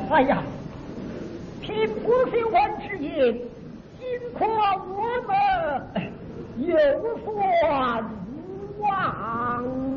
哎呀，贫苦修文之言，今可我们有所望。